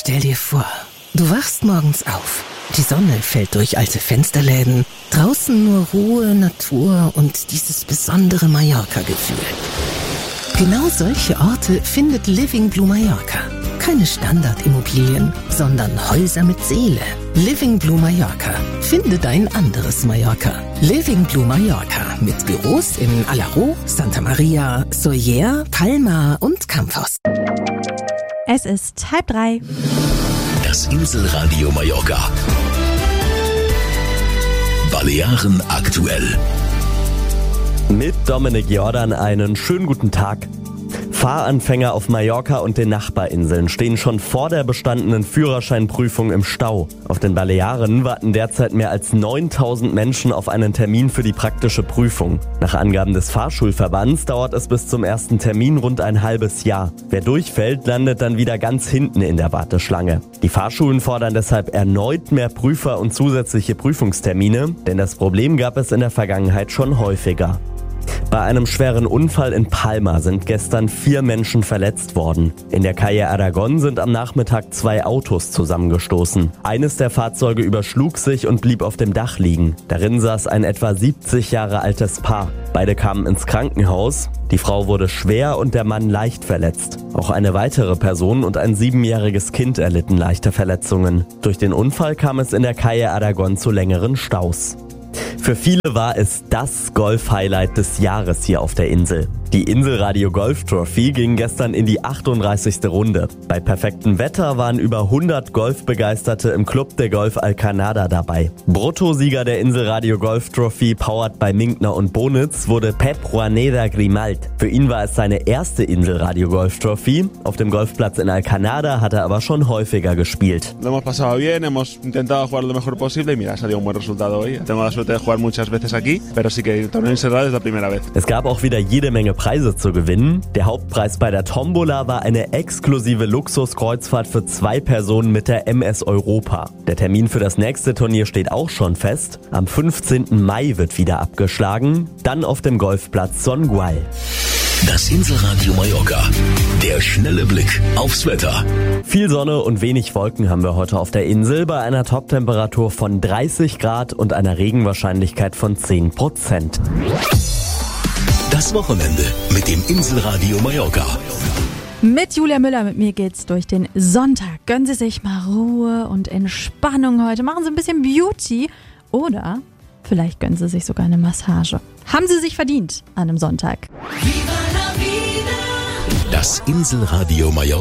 Stell dir vor, du wachst morgens auf. Die Sonne fällt durch alte Fensterläden. Draußen nur Ruhe, Natur und dieses besondere Mallorca-Gefühl. Genau solche Orte findet Living Blue Mallorca. Keine Standardimmobilien, sondern Häuser mit Seele. Living Blue Mallorca. Finde dein anderes Mallorca. Living Blue Mallorca mit Büros in Alaró, Santa Maria, Sóller, Palma und Campos. Es ist 2:30. Das Inselradio Mallorca. Balearen aktuell. Mit Dominik Jordan einen schönen guten Tag. Fahranfänger auf Mallorca und den Nachbarinseln stehen schon vor der bestandenen Führerscheinprüfung im Stau. Auf den Balearen warten derzeit mehr als 9000 Menschen auf einen Termin für die praktische Prüfung. Nach Angaben des Fahrschulverbands dauert es bis zum ersten Termin rund ein halbes Jahr. Wer durchfällt, landet dann wieder ganz hinten in der Warteschlange. Die Fahrschulen fordern deshalb erneut mehr Prüfer und zusätzliche Prüfungstermine, denn das Problem gab es in der Vergangenheit schon häufiger. Bei einem schweren Unfall in Palma sind gestern 4 Menschen verletzt worden. In der Calle Aragón sind am Nachmittag 2 Autos zusammengestoßen. Eines der Fahrzeuge überschlug sich und blieb auf dem Dach liegen. Darin saß ein etwa 70 Jahre altes Paar. Beide kamen ins Krankenhaus. Die Frau wurde schwer und der Mann leicht verletzt. Auch eine weitere Person und ein 7-jähriges Kind erlitten leichte Verletzungen. Durch den Unfall kam es in der Calle Aragón zu längeren Staus. Für viele war es das Golf-Highlight des Jahres hier auf der Insel. Die Inselradio Golf Trophy ging gestern in die 38. Runde. Bei perfektem Wetter waren über 100 Golfbegeisterte im Club de Golf Alcanada dabei. Bruttosieger der Inselradio Golf Trophy, powered bei Minkner und Bonitz, wurde Pep Juaneda Grimalt. Für ihn war es seine erste Inselradio Golf Trophy. Auf dem Golfplatz in Alcanada hat er aber schon häufiger gespielt. Lo hemos pasado bien, hemos intentado jugar lo mejor posible y mira, ha salido un buen resultado hoy. Tengo la suerte de jugar muchas veces aquí, pero sí que el torneo encerrado es la primera vez. Es gab auch wieder jede Menge Preise zu gewinnen. Der Hauptpreis bei der Tombola war eine exklusive Luxuskreuzfahrt für 2 Personen mit der MS Europa. Der Termin für das nächste Turnier steht auch schon fest. Am 15. Mai wird wieder abgeschlagen, dann auf dem Golfplatz Son Gual. Das Inselradio Mallorca. Der schnelle Blick aufs Wetter. Viel Sonne und wenig Wolken haben wir heute auf der Insel bei einer Toptemperatur von 30 Grad und einer Regenwahrscheinlichkeit von 10%. Das Wochenende mit dem Inselradio Mallorca. Mit Julia Müller, mit mir geht's durch den Sonntag. Gönnen Sie sich mal Ruhe und Entspannung heute. Machen Sie ein bisschen Beauty oder vielleicht gönnen Sie sich sogar eine Massage. Haben Sie sich verdient an einem Sonntag. Das Inselradio Mallorca.